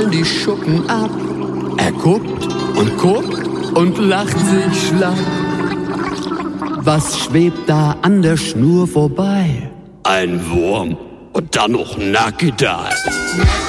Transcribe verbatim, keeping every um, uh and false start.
fallen die Schuppen ab. Er guckt und guckt und lacht sich schlapp. Was schwebt da an der Schnur vorbei? Ein Wurm und dann noch nackedei.